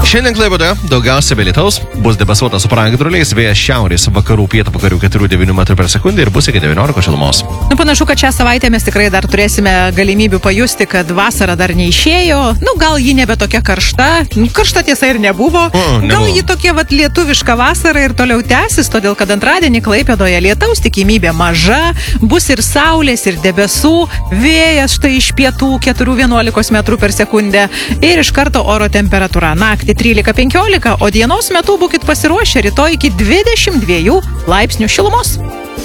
Šiandien Klaipėdoje daugiausia be lietaus, bus debesuota su pragiedruliais, vėjas šiaurės vakarų pietų vakarių 4-9 m per sekundę ir bus iki 19 šilumos. Panašu, kad šią savaitę mes tikrai dar turėsime galimybių pajusti, kad vasara dar neišėjo. Gal ji nebe tokia karšta. Karšta tiesa ir nebuvo. Gal ji tokia lietuviška vasara ir toliau tęsis, todėl kad antradienį Klaipėdoje lietaus tikimybė maža, bus ir saulės, ir debesų, vėjas štai iš pietų 4-11 m per sekundę ir iš karto oro temperatūra naktį 13-15, o dienos metu būkit pasiruošę rytoj iki 22 laipsnių šilumos.